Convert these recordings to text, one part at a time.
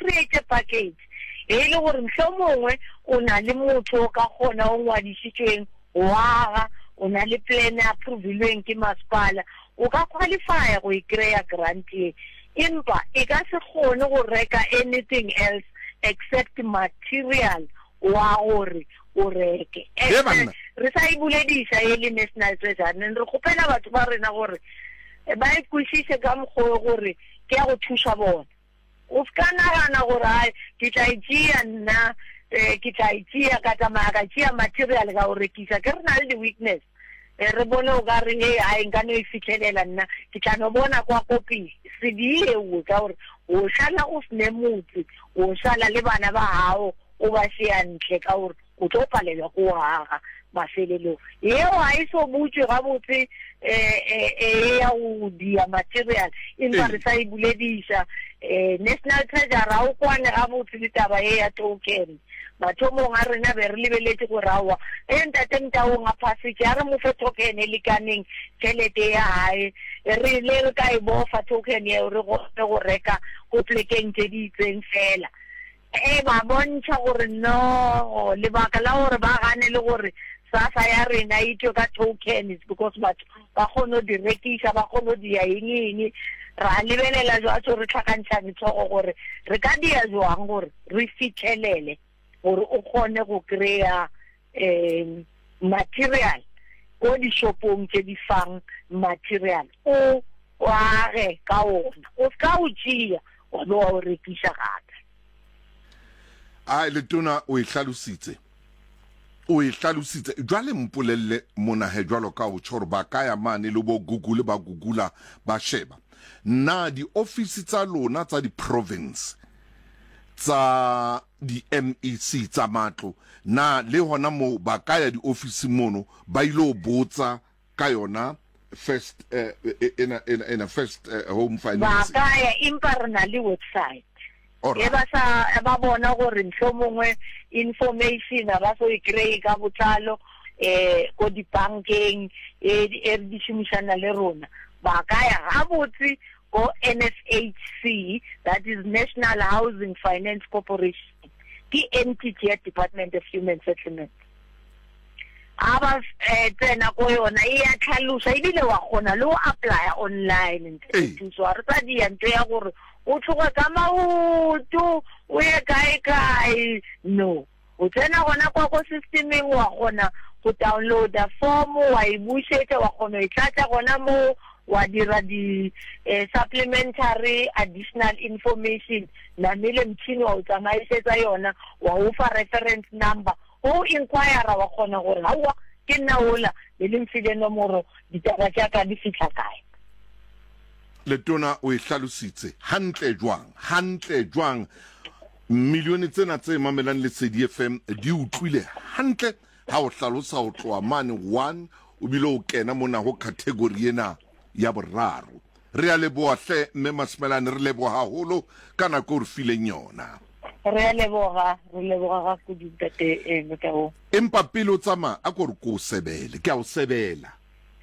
create a package e le gore mhlomongwe o na le motho ka gona o ngwadisitsweng wa o na le plan approvilweng ke masepala o ka qualify go ikreya grant e empa e ka se gone go reka anything else except material wa gore o reke re sa ibuledisa e le National Treasury re gopela batho ba rena gore ba ikwisise ka mgo gore ke ya go thusa bona o ska nagana gore ai ke tla itsia nna ke tla itsia ka tsamaya ka tsia material ka o rekisa ke re na le weakness re bone o ka re ai nka no ifitlhelela nna ke tla no bona kwa kopi se di o ka gore o shala o sne motse o shala le bana ba hao o ba se ntle ka gore o tlo palelwa go haga mafelelo yeo a iso butse ga botse ya o dia material empa re sa ibuledisa National Treasury a o kwane ga botse ditaba ya token batho mongwe a rena be re lebeletse go rawa ntate mtaong a phasi ke re mo fe token e lekaneng tšhelete ya hae re le re ka e bofa token ya re go reka go plekeng tse di itseng fela ba bontsha gore no lebaka la gore ba gane le gore sasa ya rena itwe ka tokens because batho ba kgone di rekisa ba kgone di ya eng ra lebelela jwa tso re tlhakantšha ditsogo gore re ka dia jwang gore re fitlhelele gore o kgone go kreya material go di shopong tse di fang material o ware ka ona o ska o tšia wa bo o rekisa gape a le tona o e hlalositse jwale mpolelle mona he jwalo ka o tshoro ba ka ya mane le bo Google ba Googla ba sheba na di office tsa lona tsa di province tsa di MEC tsa matlo na le hona mo ba ka ya di office mono ba ile botsa ka yona first in a first home finance ba ka ya imparna le website ba bona gore mhlomongwe information ba so ikrei ka botlalo go di bankeng di shumishana le rona ba ka ya ga botse go NFHC, that is National Housing Finance Corporation, the entity at Department of Human Settlement. Aba tsena go yona e ya tlhalosa ebile wa gona le o apply online so a re tsa di ntwe ya gore o tloga ka maoto o ye kae no o tsena gona kwa go systeming wa gona go downloada form wa e busetsa wa gona e tlatsa gona mo wa dira di supplementary additional information na mele mtshini wa utsamayisetsa yona wa ufa reference number o inquire wa gona gore hawa ke nna ola le lemfile nomoro ditaba tsa ka di fitla kae le tona o e hlalositse hantle jwang milione tsena tse mamelang le CDFM di utlwile hantle ha o hlalosa o tloa mane 1 o bile o kena mona ho category ena ya boraro re a leboa hle mme Masimelane re leboa haholo kana go re fileng yona re leboga ga go ditate motao empa pelo tsama a go re go sebele ke a o sebela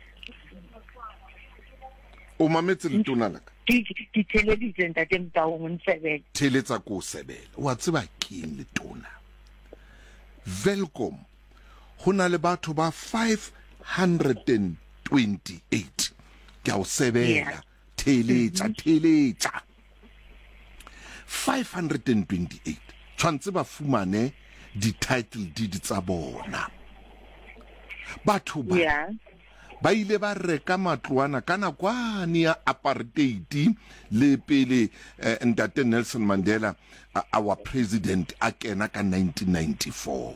o mametse le tona laka di television tate motao monsebele teletsa go sebela wa tseba keng le tona welcome hona le batho ba 528 ke a o sebela teletsa 528 tshwantse ba fumane di title deed tsa bona batho ba ile ba reka matloana kana kwane ya apartheid le pele ntate Nelson Mandela our president a kena ka 1994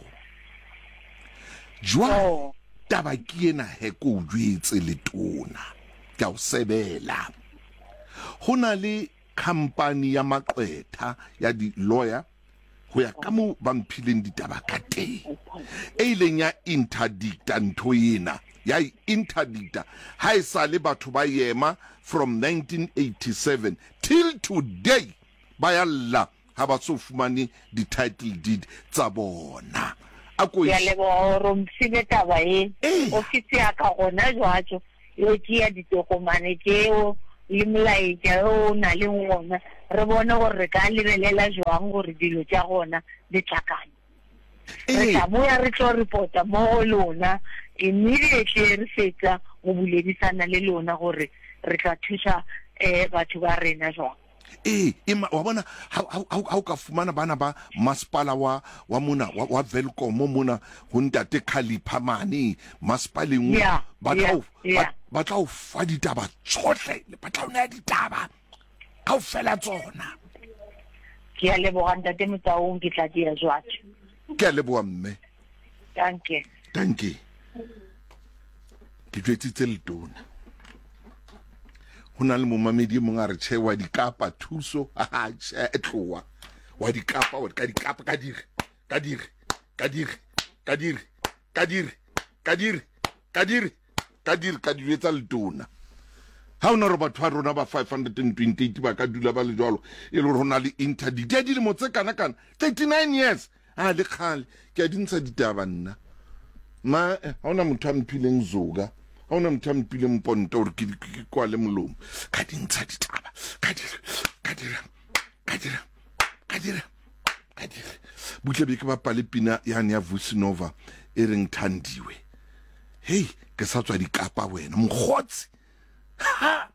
jwa taba ke ena he ko jwetse le tona ka o sebela hona le company ya maqwetha ya di lawyer ho ya ka mo ba mphileng ditaba ka teng e ileng ya interdicta ntho ena ya interdicta ha isa le batho ba yema from 1987 till today ba yalla ha ba so fumane di title deed tsa bona ya lebo romsile taba e ofisi ya ka gona jwajo yo ke ya ditokomane tseo le molaetša o na le gona re bone gore re ka lebelela jwang gore dilo tša gona di tlhakane re tla moya re tlo reporta mo go lona immediately re fetsa go buledisana le lona gore re tla thusa batho ba rena jwang wa bona ha o ka fumana bana ba masipala wa mona wa Velkom mona ho ntate Khalipha mane masipaleng ba tla o fa ditaba tsohle ba tla o nea ditaba ka o fela tsona ke a leboga ntate Motaung ke tla dia jwatho ke a leboga mme danke ke jwetsitse letona hona le momamedi mong a re che wa dikapa thuso che tloa wa dikapa wa ka dikapa ka diretse letona ha ona re batho ba rona ba 528 ba ka dula ba le jwalo e le rona le interdict ya dilemo tse kana 39 years le khale ke a dintsha ditaba nna ma ha ona motho a mphileng zuka ha ona motho a mpileng mponto hore ke kwa le molomo ka dintsha ditaba ka dira butle be ke ba pale pina yane ya Vusinova e reng Thandiwe hey ke sa tswa dikapa wena mokgotsi ha